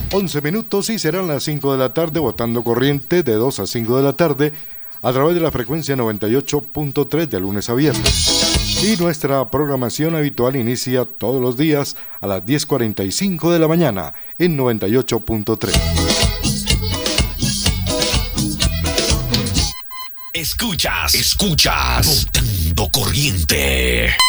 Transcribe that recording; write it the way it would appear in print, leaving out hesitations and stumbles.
11 minutos y serán las 5 de la tarde, botando corriente de 2 a 5 de la tarde a través de la frecuencia 98.3 de lunes a viernes. Y nuestra programación habitual inicia todos los días a las 10:45 de la mañana en 98.3. Escuchas, botando corriente.